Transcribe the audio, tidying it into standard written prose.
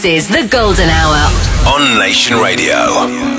This is the Golden Hour on Nation Radio.